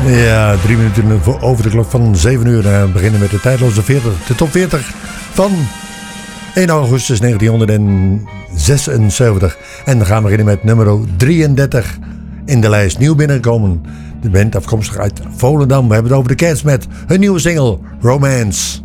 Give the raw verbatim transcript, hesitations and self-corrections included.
Ja, drie minuten voor over de klok van zeven uur. En we beginnen met de tijdloze veertig, de top veertig van één augustus negentienhonderdzesenzeventig. En dan gaan we beginnen met nummer drieëndertig in de lijst. Nieuw binnenkomen. De band afkomstig uit Volendam. We hebben het over de Cats met hun nieuwe single Romance.